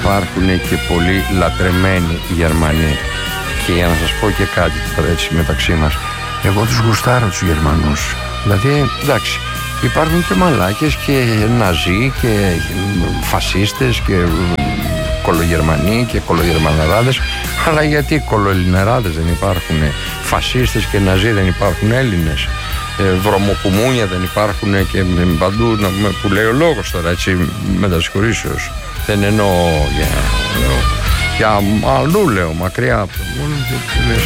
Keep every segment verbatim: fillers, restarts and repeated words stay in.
υπάρχουν και πολύ λατρεμένοι Γερμανοί. Και για να σας πω και κάτι τώρα έτσι μεταξύ μας, εγώ τους γουστάρω τους Γερμανούς. Δηλαδή, εντάξει, υπάρχουν και μαλάκες και ναζί και φασίστες και κολογερμανοί και κολογερμαναράδες, αλλά γιατί κολοελληναράδες δεν υπάρχουν, φασίστες και ναζί δεν υπάρχουν Έλληνες, ε, βρωμοκουμούνια δεν υπάρχουν και παντού, που λέει ο λόγος τώρα, έτσι, με τα συγχωρήσεως. Δεν εννοώ για, λέω, για αλλού λέω, μακριά από το μόνο και λες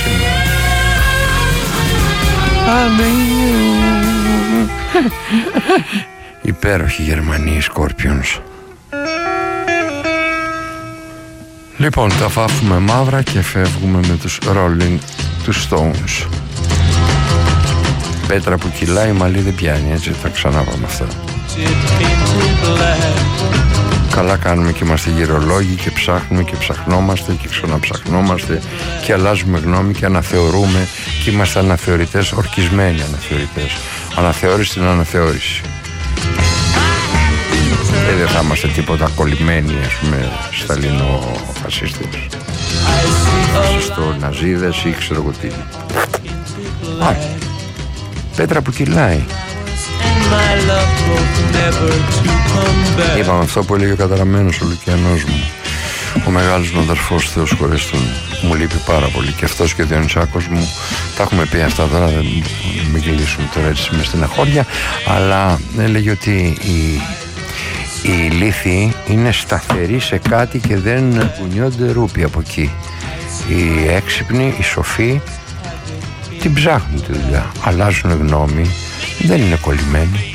υπέροχοι Γερμανοί οι Scorpions. Λοιπόν, τα βάφουμε μαύρα και φεύγουμε με τους Rolling, τους Stones. Πέτρα που κυλάει, μαλλί δεν πιάνει, έτσι θα ξαναπάμε αυτά. Καλά κάνουμε και είμαστε γυρολόγοι και ψάχνουμε και ψαχνόμαστε και ξαναψαχνόμαστε και αλλάζουμε γνώμη και αναθεωρούμε και είμαστε αναθεωρητές, ορκισμένοι αναθεωρητές. Αναθεώρηση στην αναθεώρηση. Ε, δεν θα είμαστε τίποτα κολλημένοι, ας πούμε, σταλινοφασίστες, στο ναζίδες ή ξέρω εγώ τι. Α, πέτρα που κυλάει. Είπαμε αυτό που έλεγε ο καταραμένος ο Λουκιανός μου, ο μεγάλος μου αδερφός, Θεός χωρέστον, μου λείπει πάρα πολύ, και αυτός και ο Διονυσάκος μου. Τα έχουμε πει αυτά τώρα, δεν μην κυλήσουμε τώρα έτσι μες στην αχώρια, αλλά έλεγε ότι η, η λύθη είναι σταθερή σε κάτι και δεν κουνιόνται ρούπι από εκεί. Οι έξυπνοι, οι σοφοί την ψάχνουν τη δουλειά, αλλάζουν γνώμη, δεν είναι κολλημένοι.